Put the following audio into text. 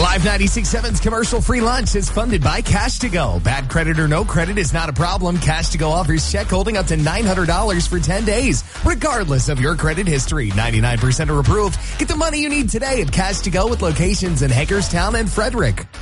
Live 96.7's commercial-free lunch is funded by Cash to Go. Bad credit or no credit is not a problem. Cash to Go offers check holding up to $900 for 10 days, regardless of your credit history. 99% are approved. Get the money you need today at Cash to Go with locations in Hagerstown and Frederick.